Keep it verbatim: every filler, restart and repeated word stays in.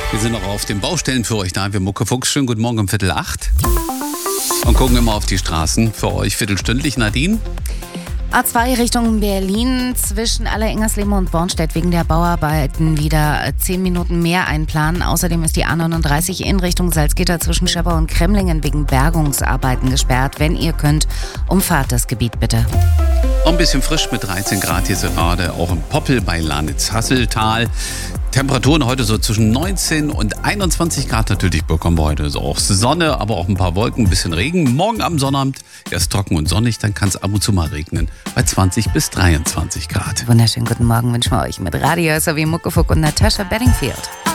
Wir sind noch auf den Baustellen für euch da. Wir Muckefuchs, schönen guten Morgen um Viertel acht. Und gucken immer auf die Straßen für euch viertelstündlich. Nadine? A zwei Richtung Berlin zwischen Aller-Ingersleben und Bornstedt wegen der Bauarbeiten wieder zehn Minuten mehr einplanen. Außerdem ist die A neununddreißig in Richtung Salzgitter zwischen Scheppau und Kremlingen wegen Bergungsarbeiten gesperrt. Wenn ihr könnt, umfahrt das Gebiet bitte. Auch ein bisschen frisch mit dreizehn Grad hier gerade, auch im Poppel bei Lanitz-Hasseltal. Temperaturen heute so zwischen neunzehn und einundzwanzig Grad natürlich bekommen wir heute. Also auch Sonne, aber auch ein paar Wolken, ein bisschen Regen. Morgen am Sonnabend erst trocken und sonnig, dann kann es ab und zu mal regnen bei zwanzig bis dreiundzwanzig Grad. Wunderschönen guten Morgen wünschen wir euch mit Radio sowie Muckefuck und Natascha Bedingfield.